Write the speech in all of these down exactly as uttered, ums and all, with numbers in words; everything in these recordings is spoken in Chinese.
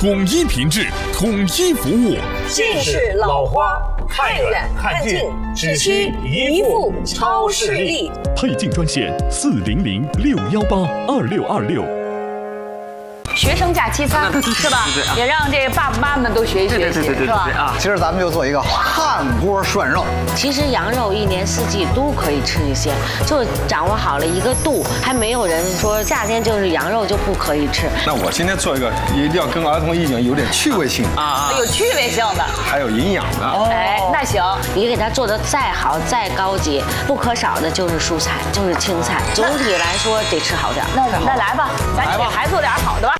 统一品质，统一服务。 近视老花，看远看近，只需一副超视力。 配镜专线四零零六幺八二六二六。 学生假期餐是吧？也让这爸爸妈妈们都学一学习，是吧？ 啊，今儿咱们就做一个汉锅涮肉。 其实羊肉一年四季都可以吃一些，就掌握好了一个度，还没有人说夏天就是羊肉就不可以吃。 那我今天做一个一定要跟儿童意境有点趣味性啊，有趣味性的， 还有营养的。 哎，那行， 你给它做的再好再高级，不可少的就是蔬菜，就是青菜。总体来说得吃好点。 那那来吧，咱给孩子做点好的吧。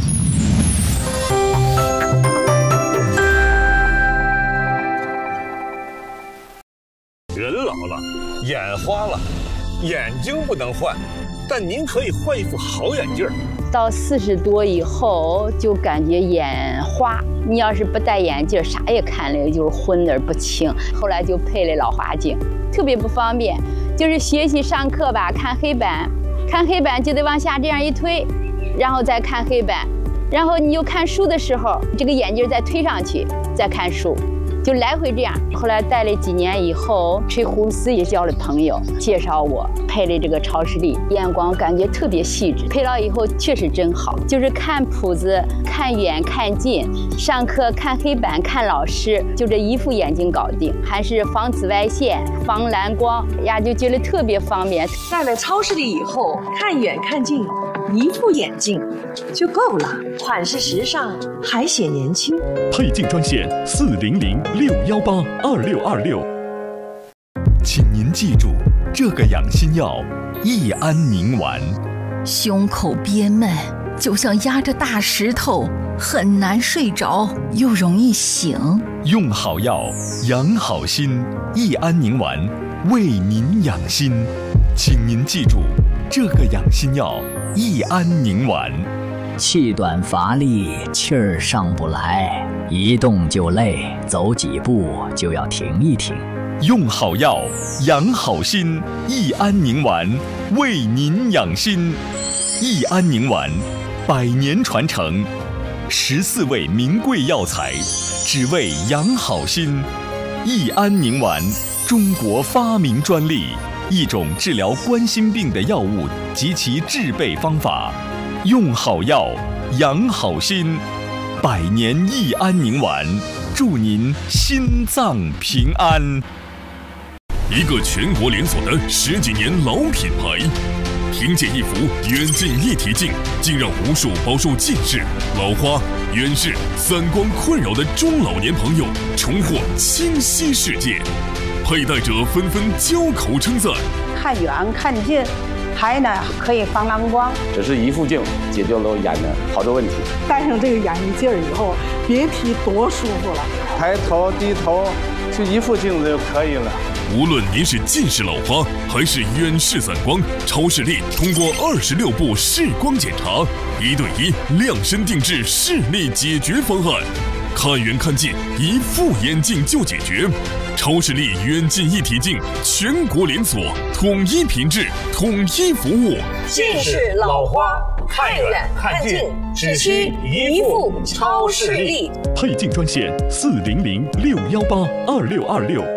人老了，眼花了，眼睛不能换，但您可以换一副好眼镜。 到四十多以后，就感觉眼花。你要是不戴眼镜，啥也看了就是昏而不清。后来就配了老花镜，特别不方便。就是学习上课吧，看黑板，看黑板就得往下这样一推，然后再看黑板，然后你又看书的时候，这个眼镜再推上去，再看书。就来回这样，后来戴了几年以后，吹胡丝也交了朋友，介绍我配了这个超视力，眼光感觉特别细致。配了以后确实真好，就是看谱子、看远看近，上课看黑板、看老师，就这一副眼镜搞定，还是防紫外线、防蓝光呀，就觉得特别方便。 戴了超视力以后，看远看近，一副眼镜就够了，款式时尚，还显年轻。 配镜专线四零零六幺八二六二六。请您记住，这个养心药益安宁丸。 胸口憋闷，就像压着大石头，很难睡着，又容易醒。 用好药，养好心，益安宁丸为您养心。请您记住，这个养心药益安宁丸。 气短乏力，气儿上不来，一动就累，走几步就要停一停。 用好药，养好心，益安宁丸为您养心。益安宁丸，百年传承，十四味名贵药材，只为养好心。益安宁丸，中国发明专利，一种治疗冠心病的药物及其制备方法。用好药，养好心，百年益安宁丸，祝您心脏平安。一个全国连锁的十几年老品牌，凭借一副远近一体镜，竟让无数饱受近视、老花、远视、散光困扰的中老年朋友重获清晰世界。佩戴者纷纷交口称赞。 看远看近，还呢可以防蓝光。 只是一副镜解决了我眼的好多问题。 戴上这个眼镜以后，别提多舒服了。 抬头低头，就一副镜子就可以了。 无论您是近视老花还是远视散光，超视力通过二十六步视光检查，一对一量身定制视力解决方案，看远看近，一副眼镜就解决。超视力远近一体镜，全国连锁，统一品质，统一服务。 近视老花，看远看近，只需一副超视力。 配镜专线四零零六幺八二六二六。